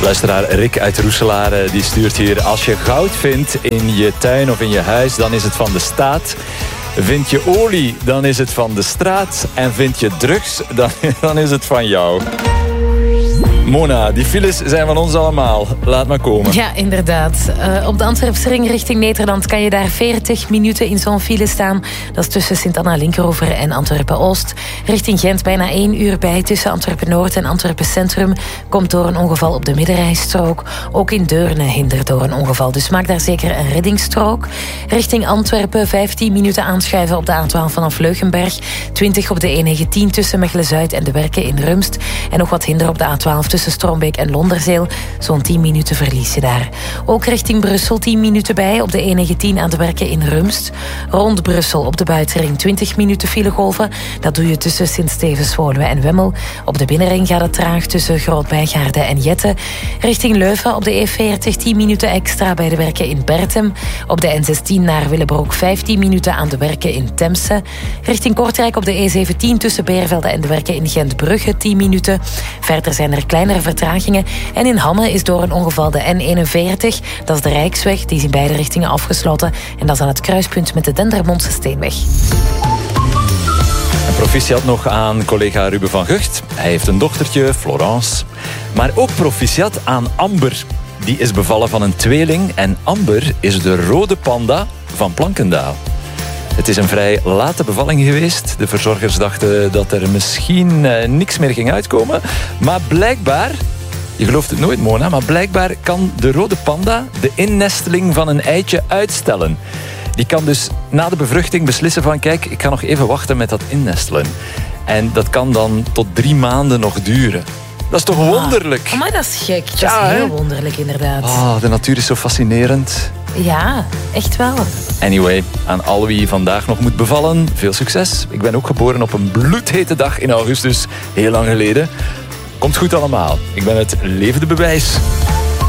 Luisteraar Rick uit Roeselaar die stuurt hier: als je goud vindt in je tuin of in je huis, dan is het van de staat. Vind je olie, dan is het van de straat. En vind je drugs, dan is het van jou. Mona, die files zijn van ons allemaal. Laat maar komen. Ja, inderdaad. Op de Antwerpse ring richting Nederland kan je daar 40 minuten in zo'n file staan. Dat is tussen Sint-Anna-Linkeroever en Antwerpen-Oost. Richting Gent bijna 1 uur bij. Tussen Antwerpen-Noord en Antwerpen-Centrum. Komt door een ongeval op de middenrijstrook. Ook in Deurne hindert door een ongeval. Dus maak daar zeker een reddingsstrook. Richting Antwerpen 15 minuten aanschuiven op de A12 vanaf Leugenberg. 20 op de E19 tussen Mechelen-Zuid en De Werken in Rumst. En nog wat hinder op de A12 tussen Strombeek en Londerzeel. Zo'n 10 minuten verlies je daar. Ook richting Brussel 10 minuten bij op de E19 aan De Werken in Rumst. Rond Brussel op de buitenring 20 minuten filegolven. Dat doe je tussen Sint-Stevens-Woluwe en Wemmel. Op de binnenring gaat het traag tussen Groot-Bijgaarden en Jette. Richting Leuven op de E40 10 minuten extra bij De Werken in Bertem. Op de N16 naar Willebroek 15 minuten aan De Werken in Temse. Richting Kortrijk op de E17 tussen Beervelde en De Werken in Gentbrugge 10 minuten. Verder zijn er kleinere vertragingen. En in Hamme is door een ongeval de N41, dat is de Rijksweg, die is in beide richtingen afgesloten. En dat is aan het kruispunt met de Dendermondse Steenweg. En proficiat nog aan collega Ruben van Gucht. Hij heeft een dochtertje, Florence. Maar ook proficiat aan Amber. Die is bevallen van een tweeling. En Amber is de rode panda van Plankendaal. Het is een vrij late bevalling geweest. De verzorgers dachten dat er misschien niks meer ging uitkomen. Maar blijkbaar, je gelooft het nooit Mona, maar blijkbaar kan de rode panda de innesteling van een eitje uitstellen. Die kan dus na de bevruchting beslissen van kijk, ik ga nog even wachten met dat innestelen. En dat kan dan tot 3 maanden nog duren. Dat is toch wonderlijk? Maar dat is gek. Dat is heel wonderlijk inderdaad. De natuur is zo fascinerend. Ja, echt wel. Anyway, aan al wie vandaag nog moet bevallen, veel succes. Ik ben ook geboren op een bloedhete dag in augustus, heel lang geleden. Komt goed allemaal. Ik ben het levende bewijs.